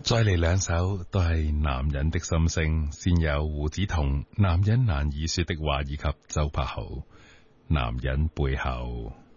再嚟兩首都係男人的心聲，先有胡子彤《男人難以說的話》以及周柏豪《男人背後》。